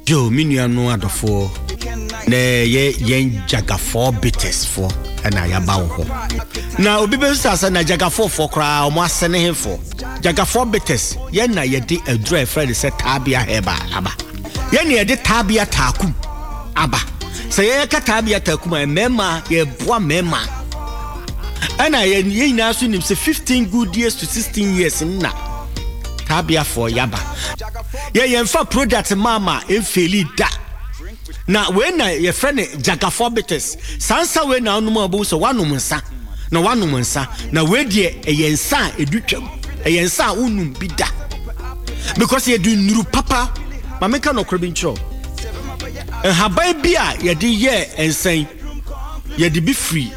Joe minua no adofo na yen Jaga 4 bitters for na ya ba wo. Na obi be sasa na Jaga 4 for kra o mo asene hefo. Jaga 4 bitters yen na ye de adura friend say tabia heba aba. Yen ye de tabia takum aba. Say ye ka tabia takum mema ye boa mema. Ana ye na so nim say 15 good years to 16 years na tabia for yaba. Ye yemfa product mama enfeli da. Na when your friend Jaga 4 bitters sansa we na onum abu so wanum nsa na wanum nsa na we de eyensa edutwam eyensa unum bida because ye do nuru papa ma meka no krobin chro habai bia ye de ye ensan ye de be free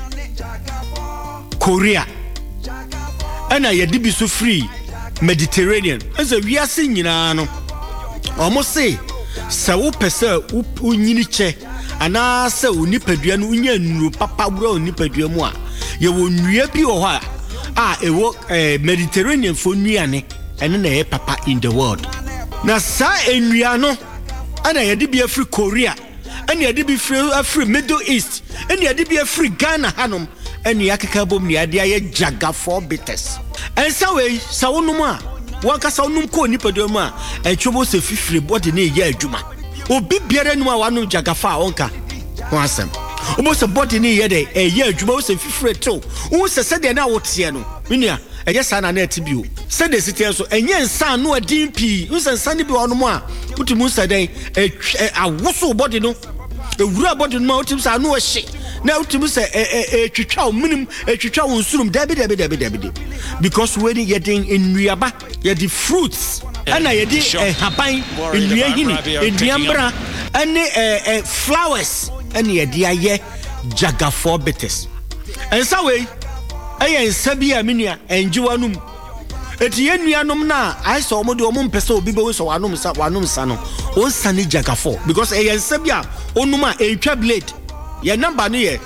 Korea ana ye de bi so free Mediterranean as a wiase nyina no almost say sa wo pese unyini che ana se onipadua no unya nuru papa bro onipadua mu a ye wo nnua bi wo ha a ewo Mediterranean fo nnuane ene na ye papa in the world na sa ennua no ana ye de bi afri Korea ene ye de bi afri Middle East ene ye de bi afri Ghana hanom ene yakeka bom ne ade aye Jaga 4 bitters ensa we sa wonum a wankasa onum ko nipadua mu a etwobo se fifire body na ye adwuma obi biara num a wanu Jaga 4 onka wasem obo se body na ye de ye adwuma wo se fifire to wo se se de na wote no menua eye sa na na atibio se de sitie so enye nsa no adin pi wo se nsa ne bi onum a wotimu se den awoso body no ewura body no ma wotimu sa no hye na wotimu se twitwa minim twitwa wonsurum dabi because when you getting in nuaba you the fruits and you the haban nnua hini nduambra and flowers and you the aye Jaga 4 bitters and so we ayen sabia minia enjiwanum eti yenuanom na I saw omo de omo mpese obi be so wanum sa no on sani Jaga 4 because ayen sabia onuma entwa blade your number no here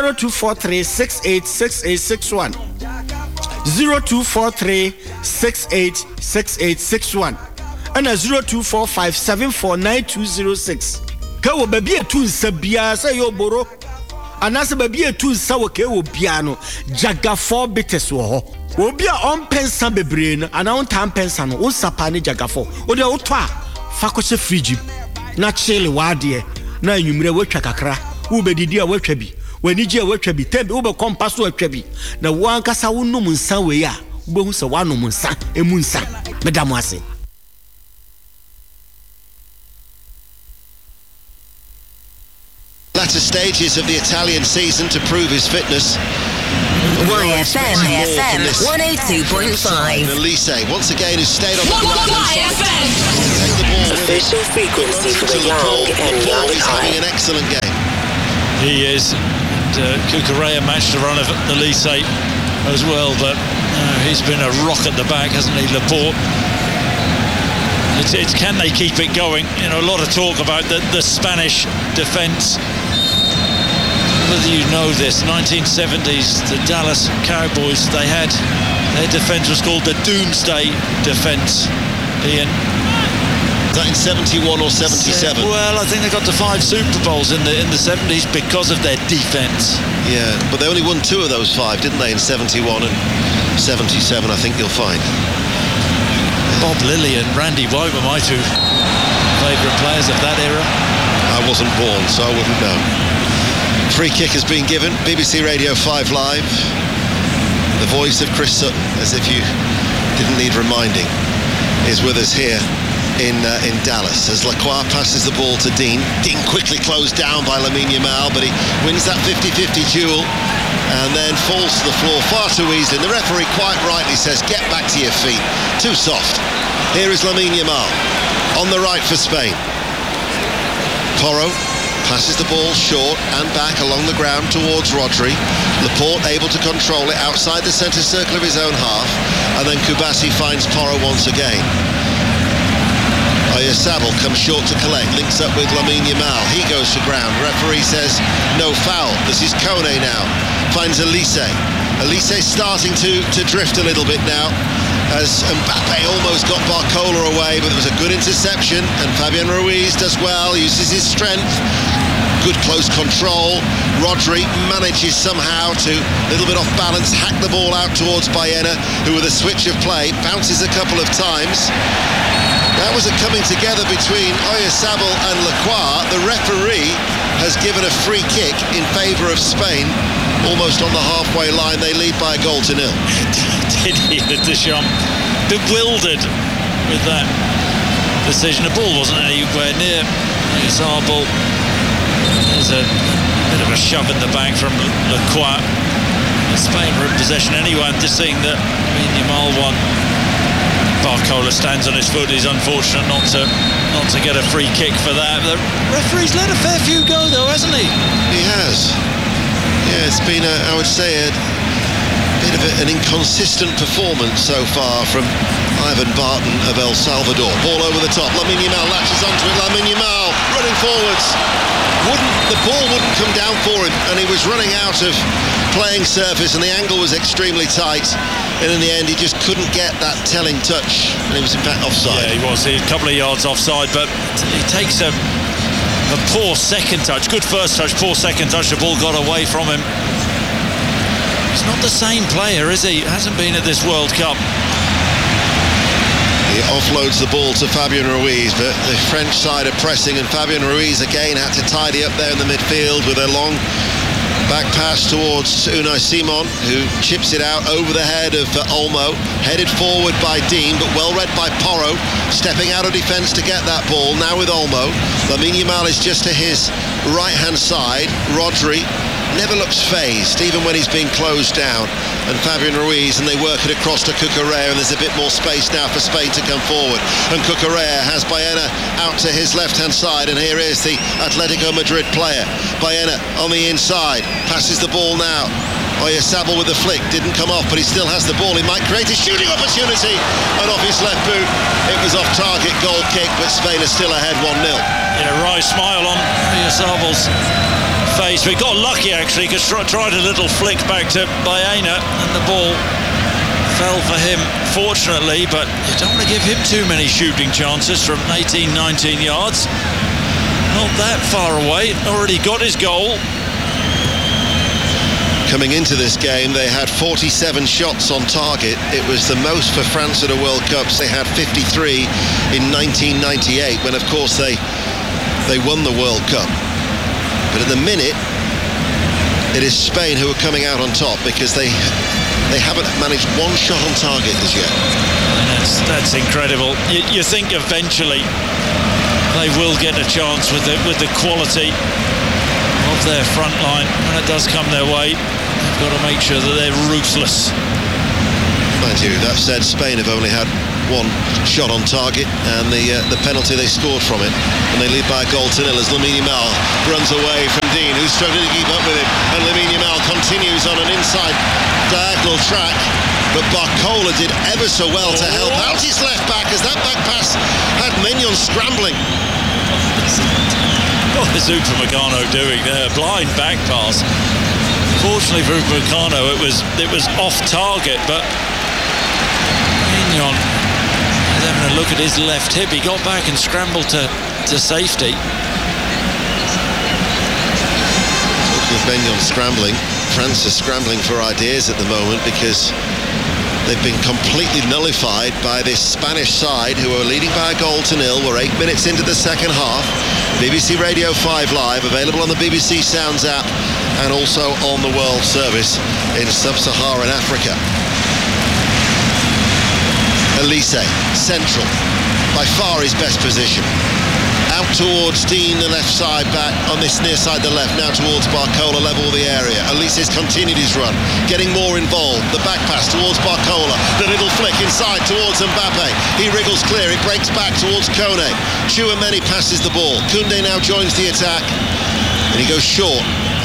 0243686861 0243686861 and 0245749206 ka wo baby etu nsa bia say yo boro anase baby etu nsa wo ka wo bia no Jaga 4 bitters wo ho wo bia on pensa bebre no ana on tam pensa no wo sapa ne Jaga 4 wo de wo to a fa ko se fridge na chile wa de na anwumre wo twa kakra wo bedidi a wo twa bi waniji a wo twa bi tembe wo be compass wo twa bi na wo ankasa wo num nsa we a wo hu se wanum nsa emu nsa medamu ase. Latter stages of the Italian season to prove his fitness. YFM 102.5. Elise once again has stayed on the ground. Official frequency for the young and young He's having an excellent game. He is. Cucurella matched the run of Elise as well, but he's been a rock at the back, hasn't he, Laporte? It's can they keep it going? You know, a lot of talk about the Spanish defence. Whether you know this, 1970s, the Dallas Cowboys, their defence was called the Doomsday Defence, Ian. Is that in 71 or 77? Well, I think they got to 5 Super Bowls in the 70s because of their defence. Yeah, but they only won 2 of those 5, didn't they, in 71 and 77, I think you'll find. Bob Lilly and Randy White were my 2 favourite players of that era. I wasn't born, so I wouldn't know. Free kick has been given. BBC Radio 5 Live. The voice of Chris Sutton, as if you didn't need reminding, is with us here in Dallas as Lacroix passes the ball to Dean. Dean quickly closed down by Lamine Yamal, but he wins that 50-50 duel and then falls to the floor far too easily. And the referee quite rightly says, get back to your feet. Too soft. Here is Lamine Yamal on the right for Spain. Porro passes the ball short and back along the ground towards Rodri. Laporte able to control it outside the centre circle of his own half, and then Kubasi finds Porro once again. Oyarzabal comes short to collect, links up with Lamine Yamal. He goes to ground. Referee says no foul. This is Kone now. Finds Elise. Elise starting to drift a little bit now. as Mbappe almost got Barcola away, but it was a good interception, and Fabian Ruiz does well, uses his strength. Good close control. Rodri manages somehow to, a little bit off balance, hack the ball out towards Baena, who with a switch of play bounces a couple of times. That was a coming together between Oyarzabal and Lacroix. The referee has given a free kick in favour of Spain. Almost on the halfway line, they lead by a goal to nil. Did he, Deschamps? Bewildered with that decision. The ball wasn't anywhere near Oyarzabal. There's a bit of a shove in the back from Lacroix. Spain were in possession anyway. I'm just seeing that Yamal won. Barcola stands on his foot. He's unfortunate not to get a free kick for that. The referee's let a fair few go though, hasn't he? He has. Yeah, it's been, I would say, a bit of an inconsistent performance so far from Ivan Barton of El Salvador. Ball over the top. Lamine Yamal latches onto it. Lamine Yamal running forwards. The ball wouldn't come down for him, and he was running out of playing surface, and the angle was extremely tight. And in the end, he just couldn't get that telling touch, and he was in fact offside. Yeah, he was. He a couple of yards offside, but he takes a poor second touch. Good first touch, poor second touch. The ball got away from him. He's not the same player, is he? Hasn't been at this World Cup. He offloads the ball to Fabian Ruiz, but the French side are pressing, and Fabian Ruiz again had to tidy up there in the midfield with a long back pass towards Unai Simon, who chips it out over the head of Olmo, headed forward by Dean, but well read by Porro, stepping out of defence to get that ball, now with Olmo. Lamine Yamal is just to his right-hand side. Rodri never looks phased, even when he's being closed down. And Fabian Ruiz, and they work it across to Cucurella, and there's a bit more space now for Spain to come forward. And Cucurella has Baena out to his left-hand side, and here is the Atletico Madrid player. Baena on the inside, passes the ball now. Oyarzabal with the flick, didn't come off, but he still has the ball. He might create a shooting opportunity, and off his left boot, it was off target, goal kick, but Spain are still ahead 1-0. Yeah, wry smile on Oyarzabal's face. We got lucky actually, because tried a little flick back to Baena, and the ball fell for him, fortunately, but you don't want to give him too many shooting chances from 18-19 yards. Not that far away, already got his goal. Coming into this game, they had 47 shots on target. It was the most for France at a World Cups. They had 53 in 1998, when of course they won the World Cup. But at the minute, it is Spain who are coming out on top, because they haven't managed one shot on target as yet. That's incredible. You think eventually they will get a chance with the quality of their front line. When it does come their way, they've got to make sure that they're ruthless. Mind you, that said, Spain have only had one shot on target, and the penalty they scored from it, and they lead by a goal to nil as Lamine Yamal runs away from Dean, who's struggling to keep up with him, and Lamine Yamal continues on an inside diagonal track, but Barcola did ever so well to help out his left back, as that back pass had Mignon scrambling. What is Upamecano doing there? Blind back pass. Fortunately for Upamecano, it was off target, but Mignon having a look at his left hip. He got back and scrambled to safety. Talking of Mignon scrambling, France is scrambling for ideas at the moment, because they've been completely nullified by this Spanish side, who are leading by a goal to nil. We're 8 minutes into the second half. BBC Radio 5 Live, available on the BBC Sounds app and also on the World Service in Sub-Saharan Africa. Elise, central, by far his best position. Out towards Dean, the left side back on this near side, the left, now towards Barcola, level of the area. Elise's continued his run, getting more involved. The back pass towards Barcola, the little flick inside towards Mbappe. He wriggles clear, it breaks back towards Kone. Tchouaméni passes the ball. Koundé now joins the attack, and he goes short.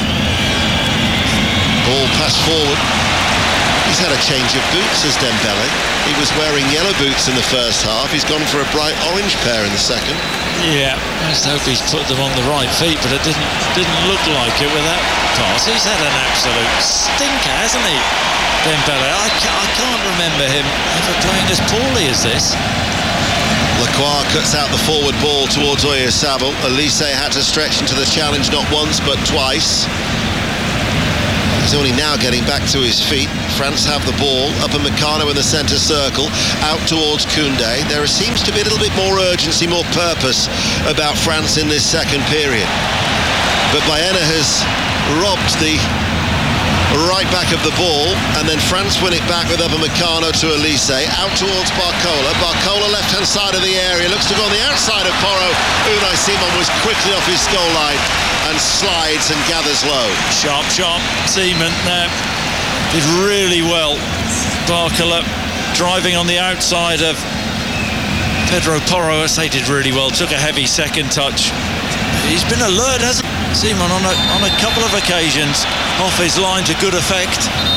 Ball passed forward. He's had a change of boots as Dembele. He was wearing yellow boots in the first half. He's gone for a bright orange pair in the second. Yeah, let's hope he's put them on the right feet, but it didn't look like it with that pass. He's had an absolute stinker, hasn't he, Dembele? I can't remember him ever playing as poorly as this. Lacroix cuts out the forward ball towards Oyarzabal. Elise had to stretch into the challenge not once but twice. He's only now getting back to his feet. France have the ball. Upamecano in the centre circle. Out towards Koundé. There seems to be a little bit more urgency, more purpose about France in this second period. But Baena has robbed the right back of the ball, and then France win it back with Upamecano to Elise. Out towards Barcola. Barcola left-hand side of the area. Looks to go on the outside of Porro. Unai Simon was quickly off his goal line and slides and gathers low. Sharp Seaman there did really well. Barcola driving on the outside of Pedro Porro. I say did really well. Took a heavy second touch. He's been alert, hasn't he? Seaman on a couple of occasions off his line to good effect.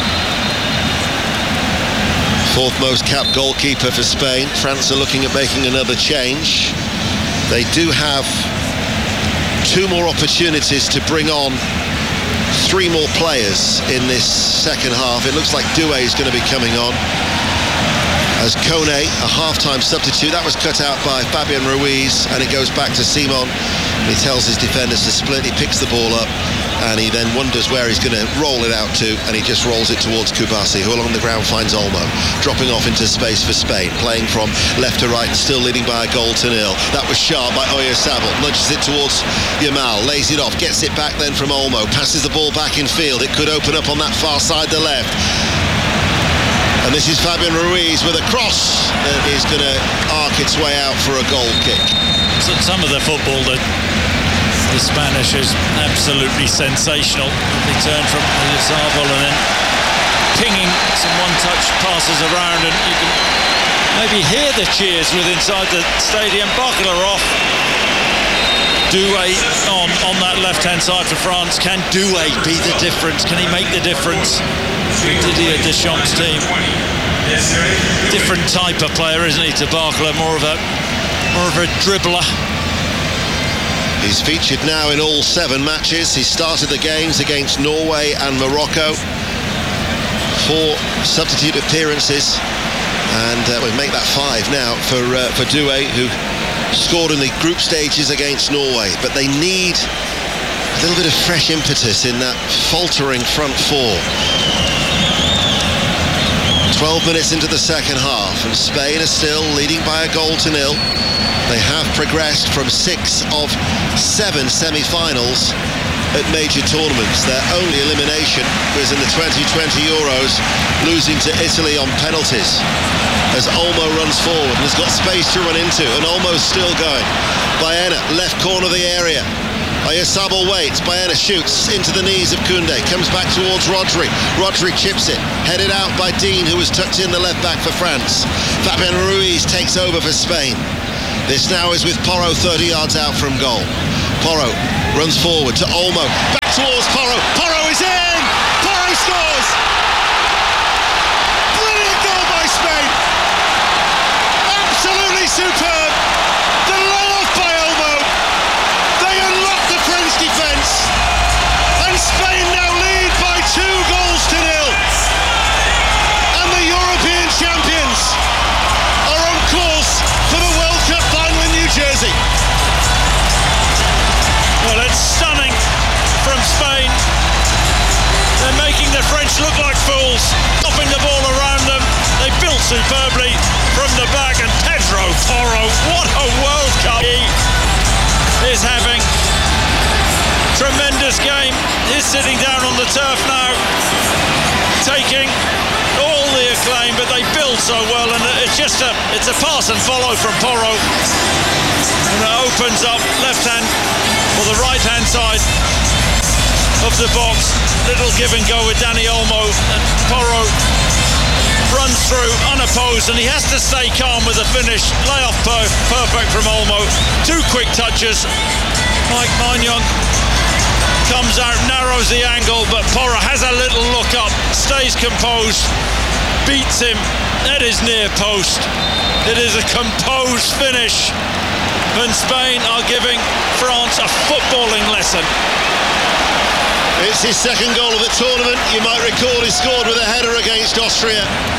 Fourth most capped goalkeeper for Spain. France are looking at making another change. They do have 2 more opportunities to bring on 3 more players in this second half. It looks like Doué is going to be coming on as Kone, a half-time substitute. That was cut out by Fabian Ruiz, and it goes back to Simon. He tells his defenders to split. He picks the ball up, and he then wonders where he's going to roll it out to, and he just rolls it towards Kubasi, who along the ground finds Olmo, dropping off into space for Spain, playing from left to right and still leading by a goal to nil. That was sharp by Oyarzabal, nudges it towards Yamal, lays it off, gets it back then from Olmo, passes the ball back in field. It could open up on that far side, the left. And this is Fabian Ruiz with a cross that is going to arc its way out for a goal kick. So some of the football that the Spanish is absolutely sensational. They turn from Oyarzabal and then pinging some one-touch passes around, and you can maybe hear the cheers with inside the stadium. Barcola off. Doué on that left-hand side for France. Can Doué be the difference? Can he make the difference with Didier Deschamps' team? Different type of player, isn't he, to Barcola? More of a dribbler. He's featured now in all 7 matches. He started the games against Norway and Morocco. 4 substitute appearances, and we make that 5 now for Doué, who scored in the group stages against Norway. But they need a little bit of fresh impetus in that faltering front 4. 12 minutes into the second half, and Spain are still leading by a goal to nil. They have progressed from 6 of 7 semi-finals at major tournaments. Their only elimination was in the 2020 Euros, losing to Italy on penalties, as Olmo runs forward and has got space to run into, and Olmo's still going. Baena, left corner of the area. Oyarzabal waits, Baena shoots into the knees of Koundé, comes back towards Rodri. Rodri chips it, headed out by Dean, who was tucked in the left back for France. Fabian Ruiz takes over for Spain. This now is with Porro 30 yards out from goal. Porro runs forward to Olmo, back towards Porro. Porro is in! Porro scores! Brilliant goal by Spain! Absolutely superb! The lay-off by Olmo. They unlock the French defence, and Spain now lead by 2 goals to nil. And the European champions are on course for the World Cup final in New Jersey. Well, it's stunning from Spain. They're making the French look like fools, stopping the ball around them. They built superbly from the back, and Pedro Porro, what a World Cup he is having. Tremendous game. He's sitting down on the turf now, taking all the acclaim, but they build so well, and it's a pass and follow from Porro, and it opens up left hand or the right hand side of the box. Little give and go with Dani Olmo, and Porro runs through unopposed, and he has to stay calm with the finish. Layoff perfect from Olmo. 2 quick touches. Mike Maignan comes out, narrows the angle, but Porra has a little look up, stays composed, beats him at his near post. It is a composed finish, and Spain are giving France a footballing lesson. It's his second goal of the tournament. You might recall he scored with a header against Austria.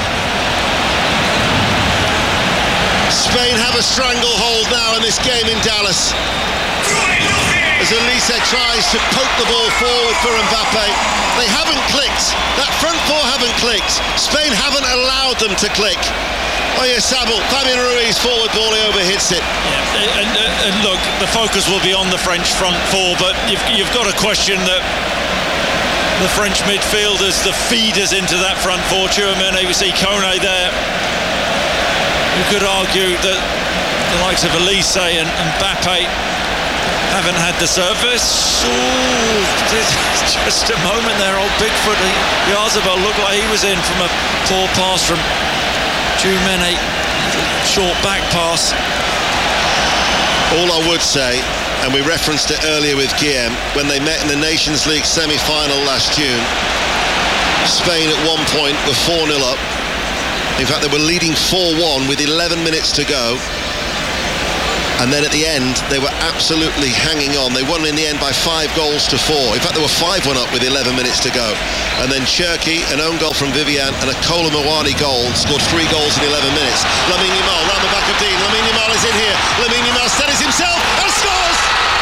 Spain have a stranglehold now in this game in Dallas, as Elise tries to poke the ball forward for Mbappe. They haven't clicked. That front four haven't clicked. Spain haven't allowed them to click. Oyarzabal, Fabian Ruiz, forward ball, he overhits it. Yeah, and look, the focus will be on the French front four, but you've got to question that the French midfielders, the feeders into that front four, Tchouaméni, we see Koné there. You could argue that the likes of Elise and Mbappe haven't had the service. Ooh, just a moment there, old Bigfoot. Oyarzabal looked like he was in from a poor pass from Tchouaméni. Short back pass. All I would say, and we referenced it earlier with Guillem, when they met in the Nations League semi-final last June, Spain at one point were 4-0 up. In fact, they were leading 4-1 with 11 minutes to go. And then at the end, they were absolutely hanging on. They won in the end by 5 goals to 4. In fact, they were 5-1 up with 11 minutes to go. And then Cherki, an own goal from Vivian, and a Kolo Muani goal, scored 3 goals in 11 minutes. Lamine Yamal round the back of Dean. Lamine Yamal is in here. Lamine Yamal steadies himself and scores!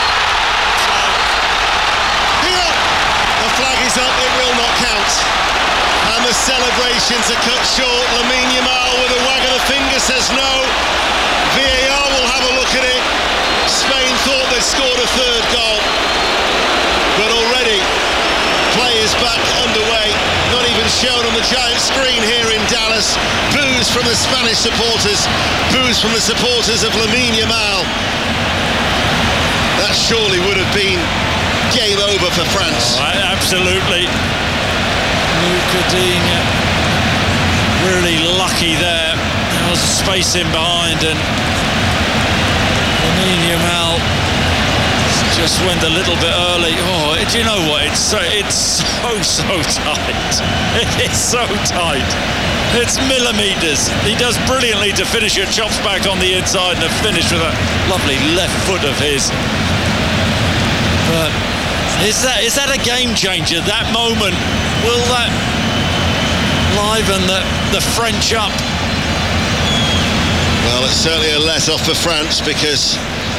Here, the flag is up. It will not count. And the celebrations are cut short. Lamine Yamal with a wag of the finger says no. VAR will have a look at it. Spain thought they'd scored a third goal, but already play is back underway. Not even shown on the giant screen here in Dallas. Boos from the Spanish supporters. Boos from the supporters of Lamine Yamal. That surely would have been game over for France. Oh, absolutely. Luca Dean really lucky there. There was space in behind, and Lamine Yamal just went a little bit early. Oh, do you know what? It's so tight. It is so tight. It's millimetres. He does brilliantly to finish it. Chops back on the inside and a finish with a lovely left foot of his. But is that a game changer? That moment, will that liven the French up? Well, it's certainly a let-off for France, because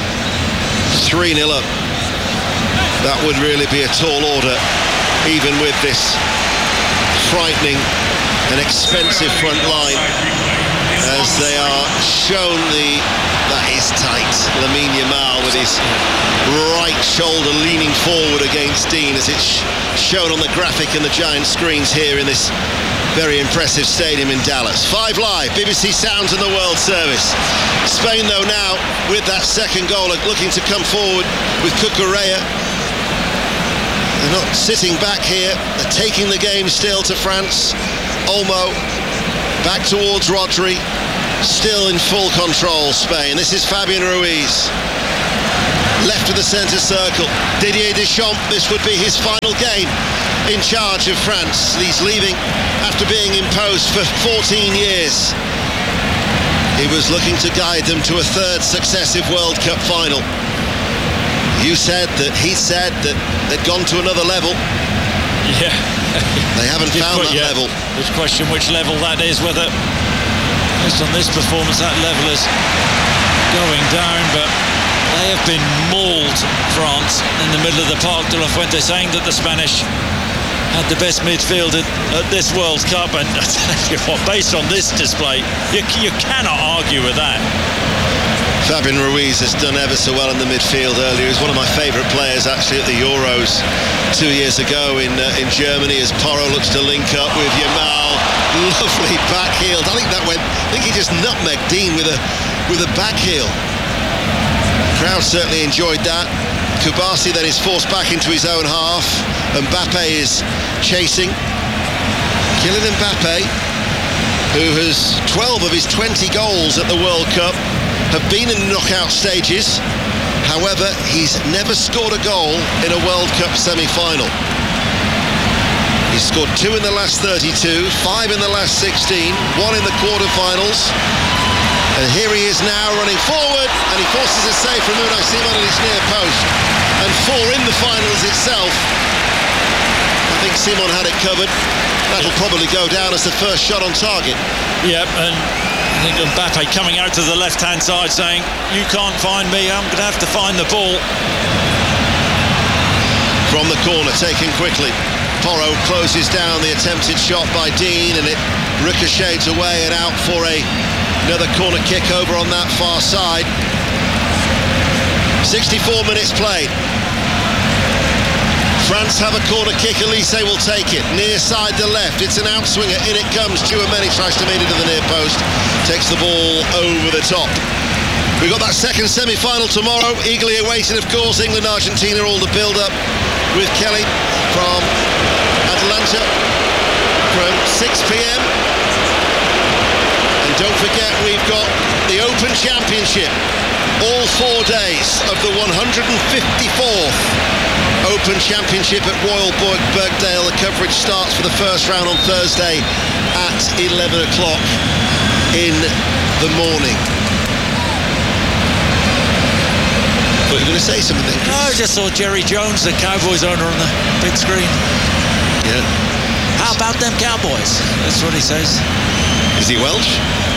3-0 up, that would really be a tall order, even with this frightening and expensive front line, as they are shown that is tight. Lamine Yamal with his right shoulder leaning forward against Dean, as it's shown on the graphic and the giant screens here in this very impressive stadium in Dallas. 5 Live, BBC Sounds and the World Service. Spain, though, now with that second goal, looking to come forward with Cucurella. They're not sitting back here. They're taking the game still to France. Olmo back towards Rodri. Still in full control, Spain. This is Fabian Ruiz. Left of the centre circle. Didier Deschamps, this would be his final game in charge of France. He's leaving after being in post for 14 years. He was looking to guide them to a third successive World Cup final. He said that they'd gone to another level. Yeah. They haven't found that level. There's a question which level that is, whether based on this performance that level is going down, but they have been mauled, France, in the middle of the Parc de la Fuente, saying that the Spanish had the best midfield at this World Cup, and I tell you what, based on this display, you cannot argue with that. Fabian Ruiz has done ever so well in the midfield earlier. He's one of my favourite players actually at the Euros 2 years ago in Germany, as Porro looks to link up with Yamal. Lovely back heel. I think he just nutmegged Dean with a back heel. Crowd certainly enjoyed that. Kubasi then is forced back into his own half. Mbappe is chasing. Kylian Mbappe, who has 12 of his 20 goals at the World Cup have been in the knockout stages, However, he's never scored a goal in a World Cup semi-final. He's scored 2 in the last 32, 5 in the last 16, 1 in the quarterfinals. And here he is now running forward, and he forces a save from Unai Simon at his near post. And 4 in the finals itself. I think Simon had it covered. That'll probably go down as the first shot on target. Yep, and I think Mbappe coming out to the left-hand side saying, you can't find me, I'm going to have to find the ball. From the corner, taken quickly. Porro closes down the attempted shot by Dean, and it ricochets away and out for another corner kick over on that far side. 64 minutes played. France have a corner kick. Elise will take it near side the left. It's an outswinger. In it comes. Tchouameni tries to meet it to the near post. Takes the ball over the top. We've got that second semi-final tomorrow. Eagerly awaited, of course. England, Argentina, all the build-up with Kelly from Atlanta from 6 p.m. And don't forget, we've got the Open Championship all 4 days of the 154th Open Championship at Royal Birkdale. The coverage starts for the first round on Thursday at 11 o'clock in the morning. Thought you were going to say something. No, I just saw Jerry Jones, the Cowboys owner, on the big screen. Yeah. How about them Cowboys? That's what he says. Is he Welsh?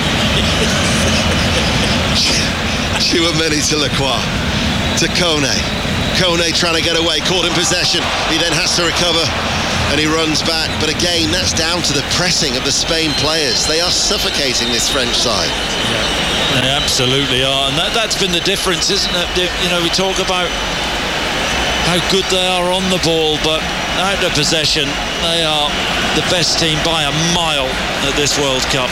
Tchouameni to Lacroix, to Kone. Kone trying to get away, caught in possession. He then has to recover and he runs back. But again, that's down to the pressing of the Spain players. They are suffocating this French side. Yeah, they absolutely are. And that's been the difference, isn't it? You know, we talk about how good they are on the ball, but out of possession, they are the best team by a mile at this World Cup.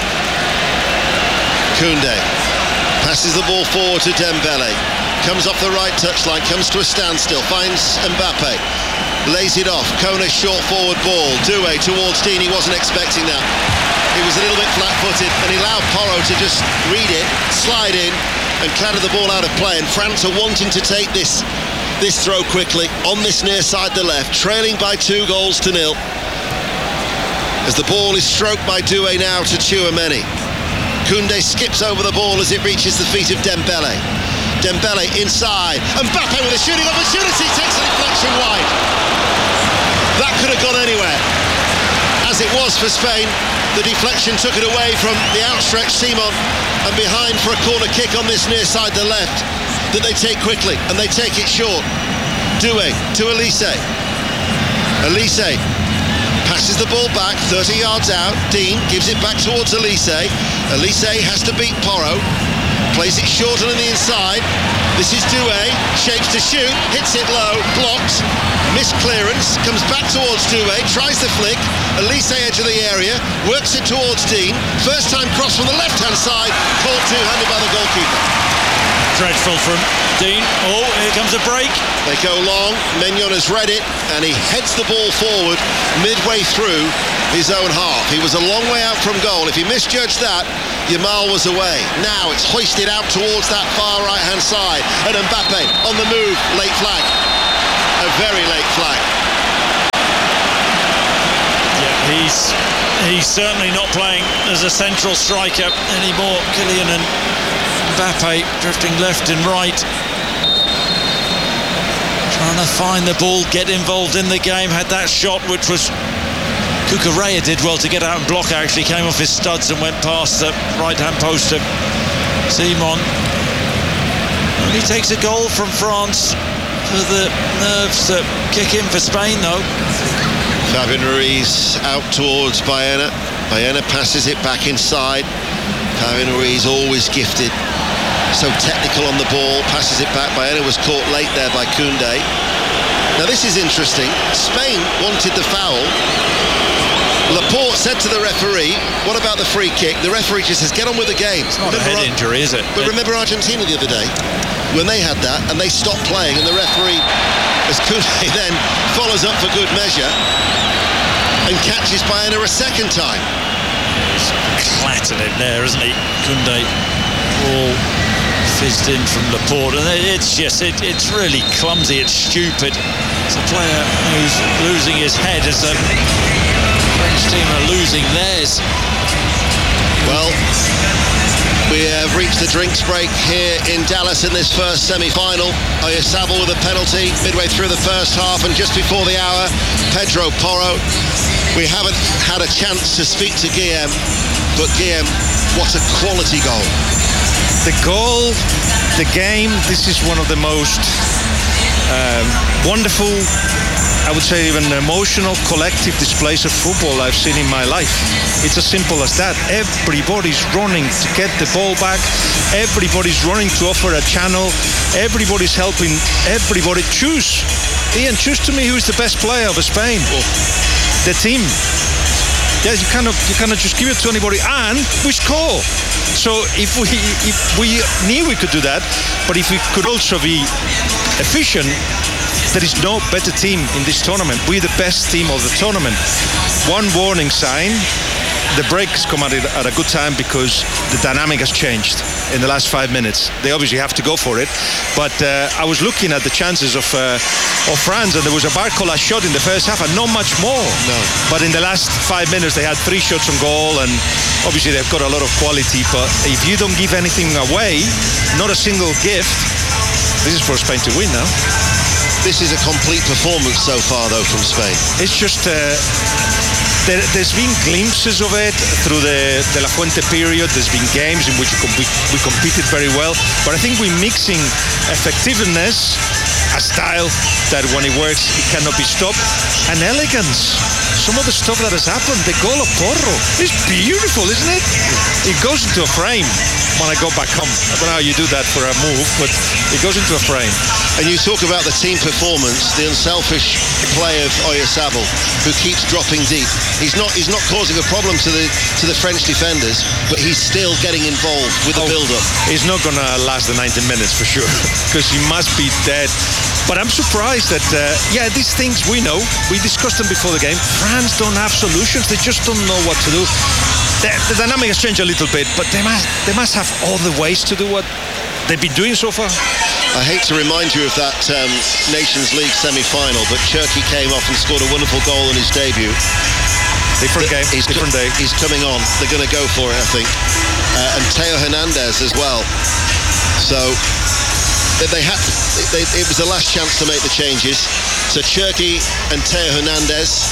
Koundé passes the ball forward to Dembele. Comes off the right touchline, comes to a standstill, finds Mbappe, lays it off. Kone's short forward ball. Doué towards Dean. He wasn't expecting that. He was a little bit flat-footed, and he allowed Porro to just read it, slide in, and clattered the ball out of play. And France are wanting to take this throw quickly on this near side the left, trailing by 2 goals to 0. As the ball is stroked by Doué now to Tchouameni. Koundé skips over the ball as it reaches the feet of Dembele. Dembele inside. Mbappe with a shooting opportunity, takes a deflection wide. That could have gone anywhere. As it was for Spain, the deflection took it away from the outstretched Simon, and behind for a corner kick on this near side the left that they take quickly, and they take it short. Doué to Elise. Elise passes the ball back 30 yards out. Dean gives it back towards Elise. Elise has to beat Porro. Plays it short on the inside. This is Doué, shapes to shoot, hits it low, blocked, missed clearance, comes back towards Doué, tries the flick. Elise edge of the area, works it towards Dean. First time cross from the left-hand side, called two-handed by the goalkeeper. Dreadful from Dean. Oh, here comes a break. They go long. Maignan has read it, and he heads the ball forward midway through his own half. He was a long way out from goal. If he misjudged that, Yamal was away. Now it's hoisted out towards that far right-hand side. And Mbappe on the move. Late flag. A very late flag. Yeah, he's certainly not playing as a central striker anymore. Kylian and Mbappe drifting left and right, trying to find the ball, get involved in the game. Had that shot, which was Cucurella did well to get out and block. Actually came off his studs and went past the right-hand post of Simon. And he takes a goal from France for the nerves that kick in for Spain, though. Fabian Ruiz out towards Baena. Baena passes it back inside. Fabian Ruiz always gifted. So technical on the ball, passes it back. Baena was caught late there by Koundé. Now this is interesting. Spain wanted the foul. Laporte said to the referee, what about the free kick? The referee just says, get on with the game. It's not a head injury, is it? But remember Argentina the other day, when they had that and they stopped playing, and the referee, as Koundé then follows up for good measure and catches Baena a second time. He's clattered it there, isn't he? Koundé all fizzed in from Laporte, and it's really clumsy, it's stupid. It's a player who's losing his head as the French team are losing theirs. Well, we have reached the drinks break here in Dallas in this first semi-final. Oyarzabal with a penalty midway through the first half, and just before the hour, Pedro Porro. We haven't had a chance to speak to Guillem, but Guillem, what a quality goal. The goal, the game, this is one of the most wonderful, I would say even emotional, collective displays of football I've seen in my life. It's as simple as that. Everybody's running to get the ball back. Everybody's running to offer a channel. Everybody's helping. Everybody choose. Ian, choose to me who's the best player of Spain. The team. Yes, you cannot just give it to anybody, and we score. So if we knew we could do that, but if we could also be efficient, there is no better team in this tournament. We're the best team of the tournament. One warning sign: the breaks come at a good time because the dynamic has changed in the last 5 minutes. They obviously have to go for it, but I was looking at the chances of France, and there was a Barcola shot in the first half and not much more. No. But in the last 5 minutes they had 3 shots on goal, and obviously they've got a lot of quality, but if you don't give anything away, not a single gift, this is for Spain to win now. This is a complete performance so far, though, from Spain. It's just there's been glimpses of it through the De La Fuente period. There's been games in which we competed very well, but I think we're mixing effectiveness, a style that when it works it cannot be stopped, and elegance. Some of the stuff that has happened, the goal of Porro, is beautiful, isn't it? It goes into a frame when I go back home. I don't know how you do that for a move, but it goes into a frame. And you talk about the team performance, the unselfish play of Oyarzabal, who keeps dropping deep. He's not causing a problem to the French defenders, but he's still getting involved with the build-up. He's not going to last the 90 minutes for sure, because he must be dead. But I'm surprised that, these things we know. We discussed them before the game. France don't have solutions. They just don't know what to do. The dynamic has changed a little bit, but they must have all the ways to do what they've been doing so far. I hate to remind you of that Nations League semi-final, but Cherki came off and scored a wonderful goal in his debut. Different game, different day. He's coming on. They're going to go for it, I think. And Theo Hernandez as well. So it was the last chance to make the changes. So Cherki and Theo Hernandez.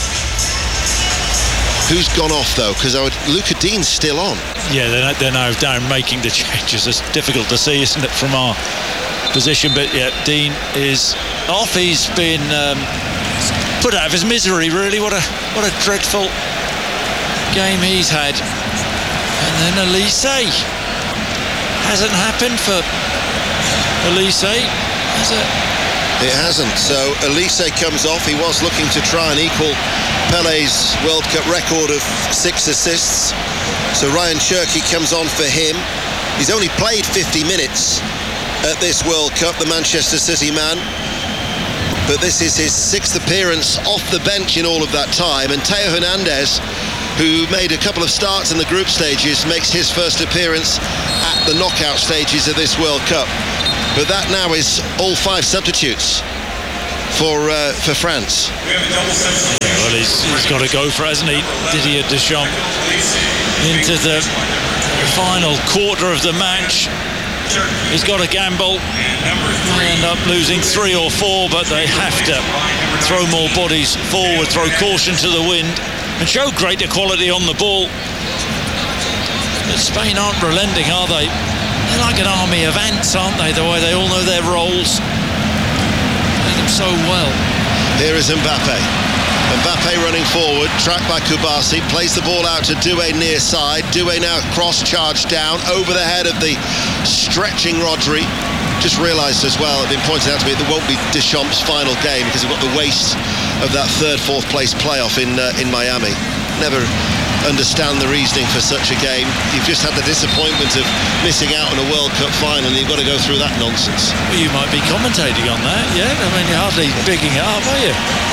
Who's gone off though? Because Luca Dean's still on. Yeah, they're now down making the changes. It's difficult to see, isn't it, from our position? But yeah, Dean is off. He's been put out of his misery, really. What a dreadful game he's had. And then Elise. Hasn't happened for Elise, has it? It hasn't. So Elise comes off. He was looking to try and equal Pele's World Cup record of 6 assists. So Ryan Cherki comes on for him. He's only played 50 minutes at this World Cup, the Manchester City man. But this is his 6th appearance off the bench in all of that time. And Theo Hernandez, who made a couple of starts in the group stages, makes his first appearance at the knockout stages of this World Cup. But that now is all 5 substitutes for France. Well, he's got to go for it, hasn't he, Didier Deschamps? Into the final quarter of the match. He's got to gamble. They end up losing 3 or 4, but they have to throw more bodies forward, throw caution to the wind, and show greater quality on the ball. But Spain aren't relenting, are they? They're like an army of ants, aren't they? The way they all know their roles. Play them so well. Here is Mbappe. Mbappe running forward, tracked by Kubasi, plays the ball out to Doué near side. Doué now cross charge down over the head of the stretching Rodri. Just realised as well, it's been pointed out to me, it won't be Deschamps' final game because we've got the waste of that 3rd, 4th place playoff in Miami. Never understand the reasoning for such a game. You've just had the disappointment of missing out on a World Cup final and you've got to go through that nonsense. Well, you might be commentating on that, yeah? I mean, you're hardly bigging it up, are you?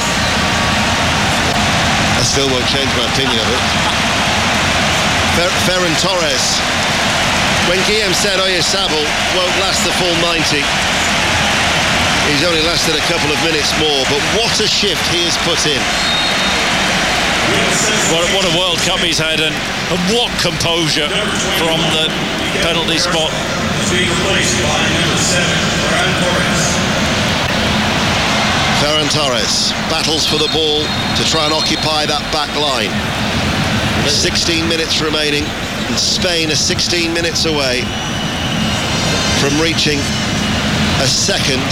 I still won't change my opinion of it. Ferran Torres. When Guillaume said Oyarzabal won't last the full 90, he's only lasted a couple of minutes more, but what a shift he has put in. What a World Cup he's had, and what composure from the penalty spot. Ferran Torres battles for the ball to try and occupy that back line. 16 minutes remaining, and Spain are 16 minutes away from reaching a second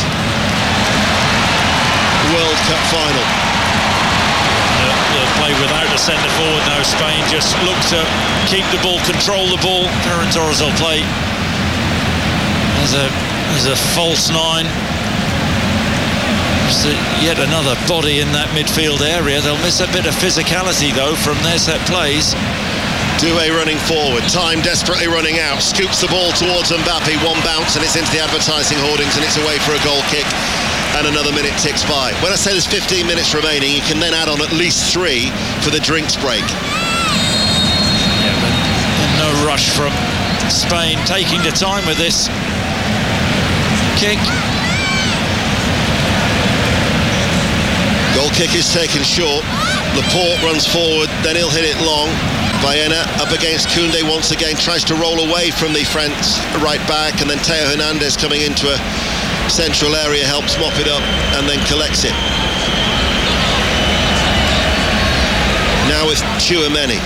World Cup final. They'll play without a centre forward now. Spain just look to keep the ball, control the ball. Ferran Torres will play as a false nine. Yet another body in that midfield area. They'll miss a bit of physicality though from their set plays. Doué running forward, time desperately running out, scoops the ball towards Mbappe, one bounce and it's into the advertising hoardings and it's away for a goal kick, and another minute ticks by. When I say there's 15 minutes remaining, you can then add on at least 3 for the drinks break. Yeah, but no rush from Spain, taking the time with this kick. Goal kick is taken short. Laporte runs forward, then he'll hit it long. Baena up against Koundé once again, tries to roll away from the France right back, and then Theo Hernandez coming into a central area helps mop it up and then collects it. Now with Tchouaméni.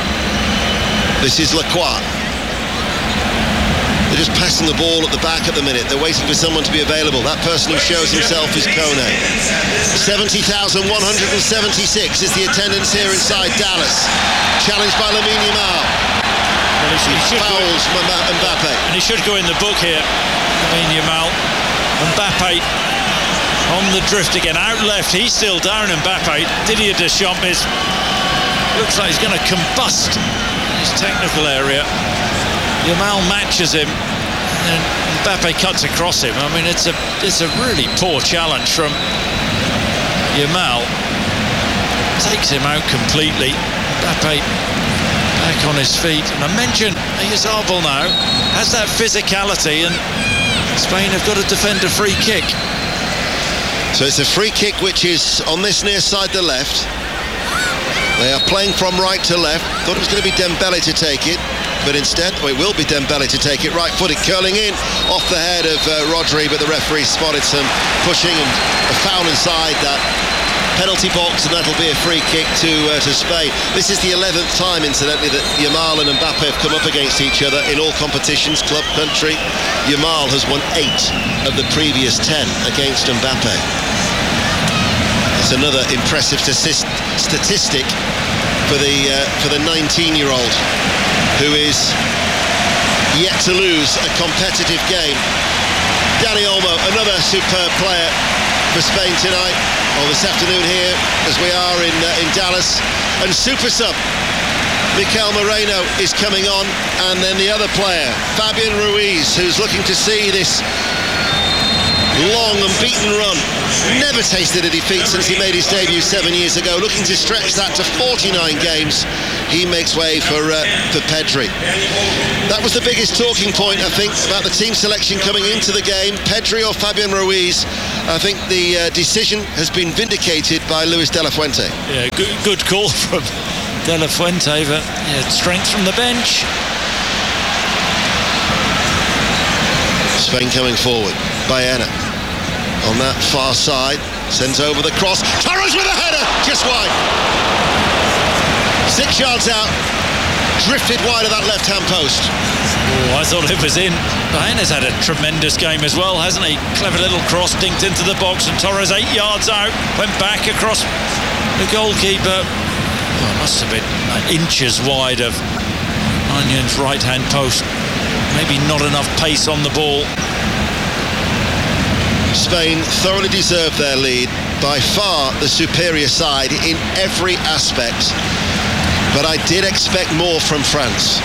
This is Lacroix. They're just passing the ball at the back at the minute. They're waiting for someone to be available. That person who shows himself is Kone. 70,176 is the attendance here inside Dallas. Challenged by Lamine Yamal. Well, he fouls Mbappe. And he should go in the book here, Lamine Yamal. Mbappe on the drift again. Out left, he's still down, Mbappe. Didier Deschamps looks like he's going to combust his technical area. Yamal matches him, and Mbappe cuts across him. I mean, it's a really poor challenge from Yamal. Takes him out completely. Mbappe back on his feet. And I mentioned Oyarzabal now has that physicality, and Spain have got to defend a free kick. So it's a free kick which is on this near side the left. They are playing from right to left. Thought it was going to be Dembele to take it, but instead, it will be Dembele to take it. Right-footed, curling in off the head of Rodri, but the referee spotted some pushing and a foul inside that penalty box, and that'll be a free kick to Spain. This is the 11th time, incidentally, that Yamal and Mbappe have come up against each other in all competitions, club, country. Yamal has won 8 of the previous 10 against Mbappe. It's another impressive statistic for the 19-year-old who is yet to lose a competitive game. Dani Olmo, another superb player for Spain tonight, or this afternoon here, as we are in Dallas. And super sub Mikel Moreno is coming on, and then the other player, Fabian Ruiz, who's looking to see this long and beaten run. Never tasted a defeat since he made his debut 7 years ago. Looking to stretch that to 49 games. He makes way for Pedri. That was the biggest talking point, I think, about the team selection coming into the game. Pedri or Fabian Ruiz. I think the decision has been vindicated by Luis de la Fuente. Yeah, good call from de la Fuente, but strength from the bench. Spain coming forward. Baena on that far side, sends over the cross. Torres with a header, just wide. 6 yards out, drifted wide of that left-hand post. Oh, I thought it was in. Baena's had a tremendous game as well, hasn't he? Clever little cross, dinked into the box, and Torres 8 yards out, went back across the goalkeeper. Oh, it must have been inches wide of Anyan's right-hand post. Maybe not enough pace on the ball. Spain thoroughly deserved their lead, by far the superior side in every aspect, but I did expect more from France.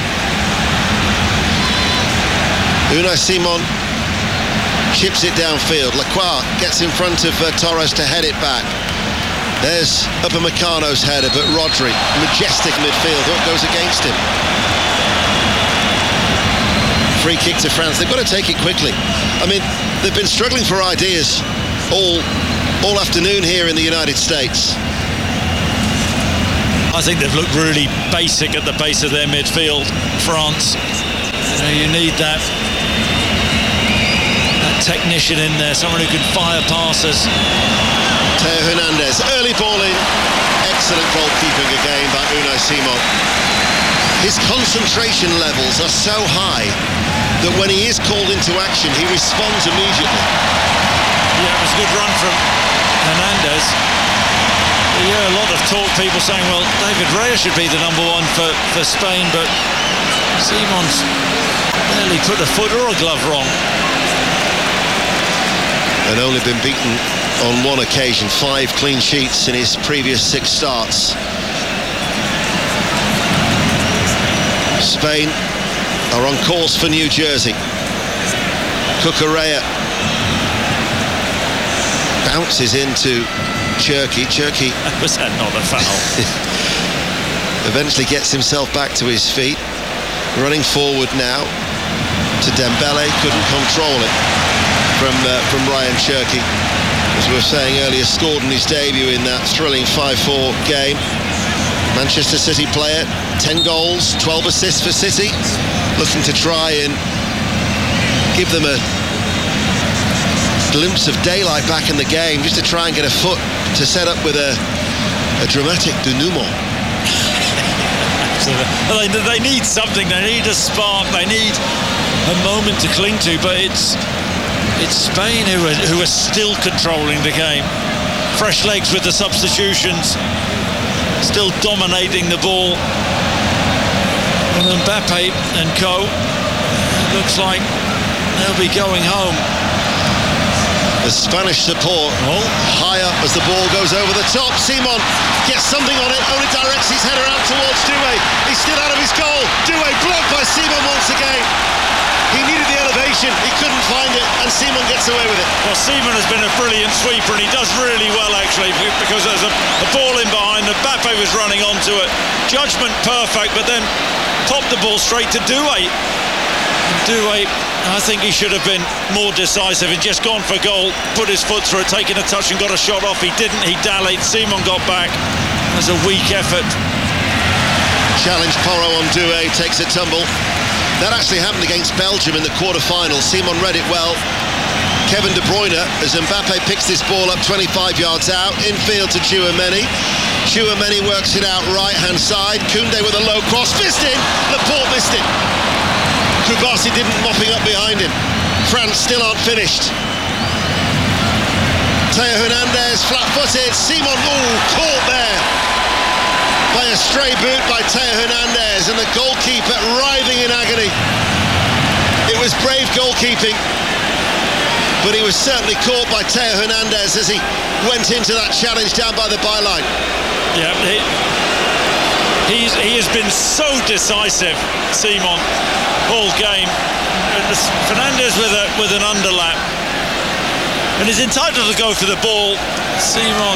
Unai Simon chips it downfield. Lacroix gets in front of Torres to head it back. There's Upamecano's header, but Rodri, majestic midfield, what goes against him? Free kick to France. They've got to take it quickly. I mean, they've been struggling for ideas all afternoon here in the United States. I think they've looked really basic at the base of their midfield, France. You need that technician in there, someone who can fire passes. Theo Hernandez, early ball in. Excellent goalkeeping again by Unai Simon. His concentration levels are so high that when he is called into action, he responds immediately. Yeah, it was a good run from Hernandez. Yeah, a lot of talk, people saying, well, David Raya should be the number one for Spain, but Simon's barely put a foot or a glove wrong. And only been beaten on one occasion, 5 clean sheets in his previous 6 starts. Spain are on course for New Jersey. Cucurella bounces into Cherki. Was that not a foul? Eventually gets himself back to his feet. Running forward now to Dembele. Couldn't control it from Ryan Cherki. As we were saying earlier, scored in his debut in that thrilling 5-4 game. Manchester City player, 10 goals, 12 assists for City. Looking to try and give them a glimpse of daylight back in the game, just to try and get a foot to set up with a dramatic denouement. They need something, they need a spark, they need a moment to cling to, but it's Spain who are still controlling the game. Fresh legs with the substitutions, still dominating the ball. And Mbappe and co, looks like they'll be going home. The Spanish support high up as the ball goes over the top. Simon gets something on it, only directs his header out towards Doué. He's still out of his goal. Doué blocked by Simon once again. He needed the elevation, he couldn't find it, and Simon gets away with it. Well, Simon has been a brilliant sweeper, and he does really well actually, because there's a ball in behind. Mbappe was running onto it. Judgment perfect, but then popped the ball straight to Doué. Doué, I think he should have been more decisive and just gone for goal, put his foot through it, taken a touch and got a shot off. He didn't, he dallied. Simon got back. It was a weak effort. Challenge Porro on Doué, takes a tumble. That actually happened against Belgium in the quarter-final. Simon read it well. Kevin De Bruyne, as Mbappe picks this ball up 25 yards out, infield to Tchouameni. Tchouameni works it out right-hand side. Koundé with a low cross, missed it. Laporte missed it. Kubasi didn't, mopping up behind him. France still aren't finished. Theo Hernandez, flat-footed. Simon, caught there by a stray boot by Theo Hernandez, and the goalkeeper writhing in agony. It was brave goalkeeping, but he was certainly caught by Theo Hernandez as he went into that challenge down by the byline. Yeah, he has been so decisive, Simon, all game. Fernandez with an underlap, and he's entitled to go for the ball. Simon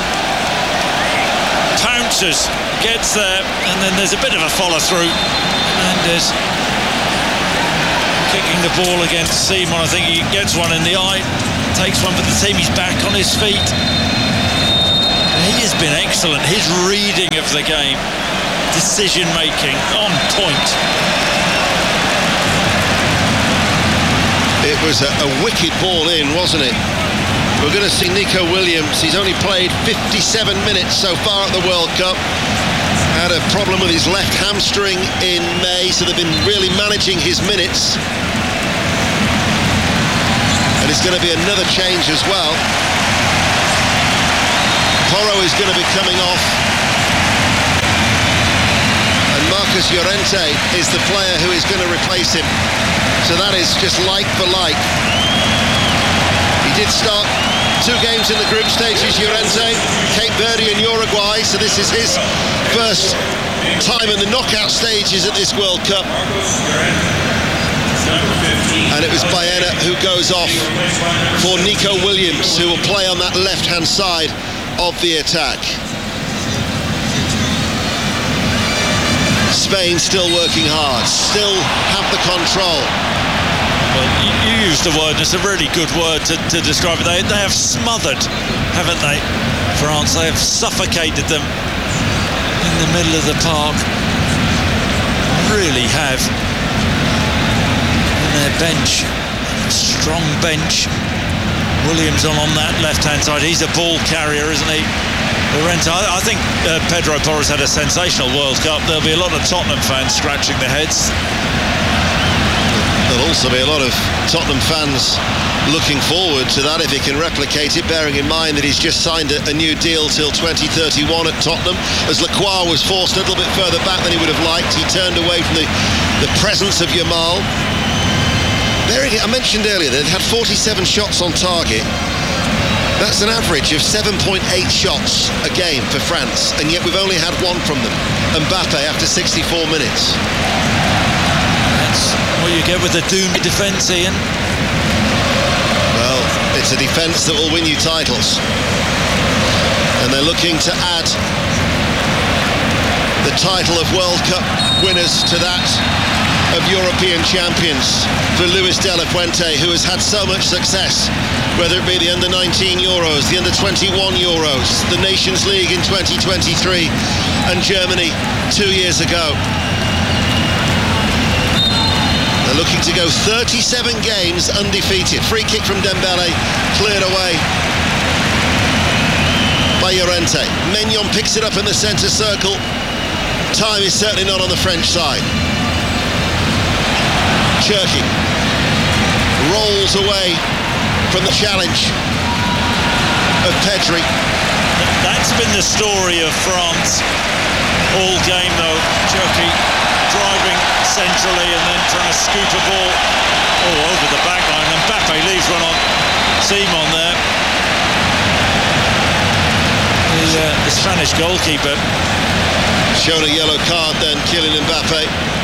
pounces, gets there, and then there's a bit of a follow-through. Fernandez kicking the ball against Simon. I think he gets one in the eye, takes one for the team. He's back on his feet. He has been excellent. His reading of the game, decision-making, on point. It was a wicked ball in, wasn't it? We're going to see Nico Williams. He's only played 57 minutes so far at the World Cup. Had a problem with his left hamstring in May, so they've been really managing his minutes. And it's going to be another change as well. Porro is going to be coming off. And Marcus Llorente is the player who is going to replace him. So that is just like for like. He did start 2 games in the group stages, Llorente, Cape Verde and Uruguay, so this is his first time in the knockout stages at this World Cup. And it was Baena who goes off for Nico Williams, who will play on that left-hand side of the attack. Spain still working hard, still have the control. Well, you used the word, and it's a really good word to describe it. They have smothered, haven't they, France? They have suffocated them in the middle of the park. Really have. And their bench, strong bench. Williams on that left-hand side. He's a ball carrier, isn't he? Llorente. I think Pedro Porras had a sensational World Cup. There'll be a lot of Tottenham fans scratching their heads. There'll also be a lot of Tottenham fans looking forward to that if he can replicate it, bearing in mind that he's just signed a new deal till 2031 at Tottenham. As Lacroix was forced a little bit further back than he would have liked, he turned away from the presence of Yamal. I mentioned earlier that they'd had 47 shots on target. That's an average of 7.8 shots a game for France, and yet we've only had one from them, Mbappe, after 64 minutes. That's what you get with the doomed defence, Ian. Well, it's a defence that will win you titles, and they're looking to add the title of World Cup winners to that of European champions for Luis de la Fuente, who has had so much success, whether it be the under-19 Euros, the under-21 Euros, the Nations League in 2023 and Germany 2 years ago. They're looking to go 37 games undefeated. Free kick from Dembele, cleared away by Llorente. Maignan picks it up in the centre circle. Time is certainly not on the French side. Cherki rolls away from the challenge of Pedri. That's been the story of France all game, though. Cherki driving centrally and then trying to scoop a ball over the back line. Mbappe leaves one on Simon there. The Spanish goalkeeper shown a yellow card then, Kylian Mbappe.